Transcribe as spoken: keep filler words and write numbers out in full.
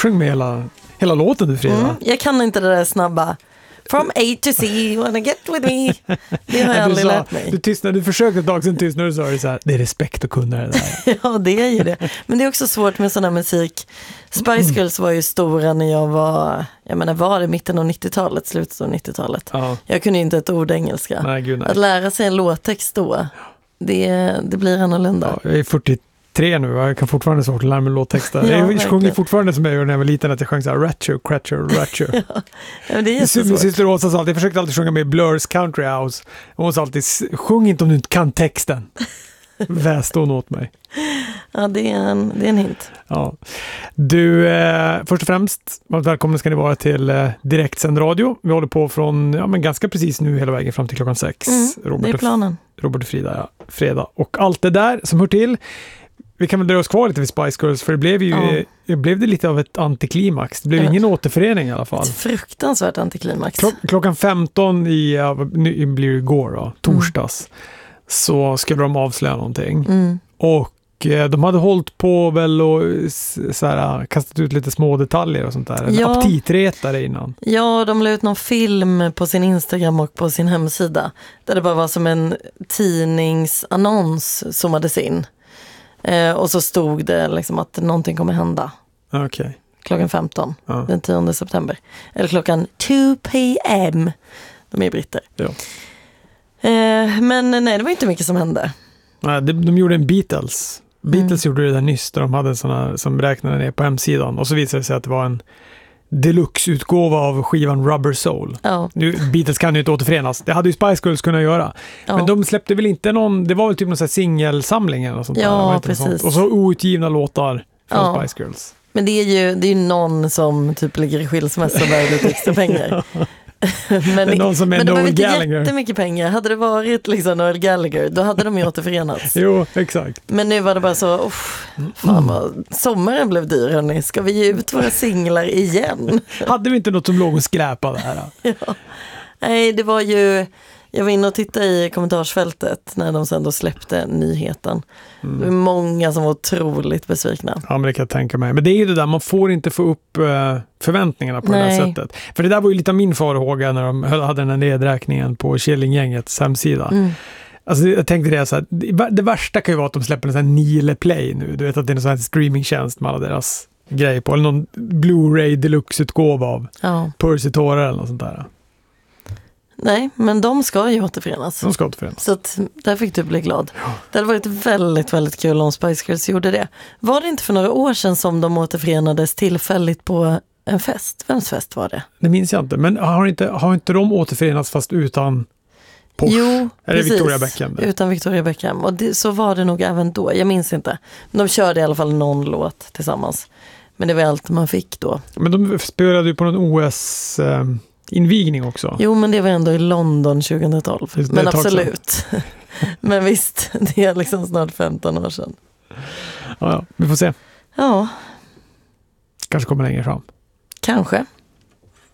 sjöng med hela, hela låten du, Frida. Mm, jag kan inte det där snabba. From A to C, you wanna get with me. Det har jag aldrig sa, lärt mig. Du tystnade, du försökte ett tag sedan tystnade och sa det så här, det är respekt att kunna det där. Ja, det är ju det. Men det är också svårt med sån här musik. Spice Girls var ju stora när jag var, jag menar var det mitten av nittiotalet, slutet av nittiotalet. Ja. Jag kunde ju inte ett ord engelska. Nej, gud, nej. Att lära sig en låttext då, det, det blir annorlunda. Ja, jag är fyrtiotre nu, jag kan fortfarande svårt att lära mig låttexter. Ja, jag sjunger fortfarande som jag gjorde när jag var liten, att jag sjöng så här ratchet, cratcher, ratchet. Ja, men det är jättesvårt. Min syster Åsa sa alltid, jag försökte alltid sjunga med Blurs Country House. Hon sa alltid, sjung inte om du inte kan texten. Väste hon åt mig. Ja, det är en, det är en hint. Ja. Du, eh, först och främst, välkomna ska ni vara till eh, direktsänd radio. Vi håller på från, ja men ganska precis nu hela vägen fram till klockan sex. Mm, Robert det är planen. Och, Robert och Frida, ja. Fredag. Och allt det där som hör till. Vi kan väl dra oss kvar lite vid Spice Girls, för det blev ju ja. det blev det lite av ett antiklimax. Det blev ja. ingen återförening i alla fall. Ett fruktansvärt antiklimax. Klock, klockan femton i, ja, nu blir det igår då, torsdags, mm. så skulle de avslöja någonting. Mm. Och eh, de hade hållit på väl och så här, kastat ut lite små detaljer och sånt där. En ja. aptitretare innan. Ja, de la ut någon film på sin Instagram och på sin hemsida. Där det bara var som en tidningsannons zoomades in. Eh, och så stod det liksom att någonting kommer hända. Okay. Klockan femton, ja. den tionde september. Eller klockan två p m. De är britter. Ja. Eh, men nej, det var inte mycket som hände. Nej, de, de gjorde en Beatles. Beatles mm. gjorde det där nyss, där de hade såna som räknade ner på hemsidan. Och så visade det sig att det var en deluxe-utgåva av skivan Rubber Soul. Ja. Nu, Beatles kan ju inte återförenas. Det hade ju Spice Girls kunnat göra. Ja. Men de släppte väl inte någon, det var väl typ någon sån här singelsamling eller något sånt ja, där. Precis. Sånt. Och så outgivna låtar från ja. Spice Girls. Men det är ju det är ju någon som typ ligger i skilsmässa och behöver lite extra pengar. men det, någon som men det var inte Gallagher. Jättemycket pengar. Hade det varit liksom Noel Gallagher, då hade de ju återförenats. Jo, exakt. Men nu var det bara så, uff, fan vad, sommaren blev dyr hörni. Ska vi ge ut våra singlar igen? Hade vi inte något som låg och skräpade här? Ja. Nej, det var ju, jag var inne och tittade i kommentarsfältet när de sen då släppte nyheten. Mm. Det var många som var otroligt besvikna. Ja, men det kan jag tänka mig. Men det är ju det där, man får inte få upp uh, förväntningarna på Nej. det här sättet. För det där var ju lite av min farhåga när de hade den här nedräkningen på Killinggängets hemsida. Mm. Alltså jag tänkte det så här, det värsta kan ju vara att de släpper en sån här Nile Play nu. Du vet att det är en sån här streamingtjänst med alla deras grejer på. Eller någon Blu-ray deluxe-utgåva av ja. Percy Tårar eller något sånt där. Nej, men de ska ju återförenas. De ska återförenas. Så att, där fick du bli glad. Ja. Det hade varit väldigt, väldigt kul om Spice Girls gjorde det. Var det inte för några år sedan som de återförenades tillfälligt på en fest? Vems fest var det? Det minns jag inte. Men har inte, har inte de återförenats fast utan Porsche? Jo, Är precis. Det Victoria Beckham? Där? Utan Victoria Beckham. Och det, så var det nog även då. Jag minns inte. Men de körde i alla fall någon låt tillsammans. Men det var allt man fick då. Men de spelade ju på någon O S... Eh, invigning också. Jo, men det var ändå i London tjugohundratolv. Det, men absolut. Men visst, det är liksom snart femton år sedan. Ja, ja, vi får se. Ja. Kanske kommer längre fram. Kanske.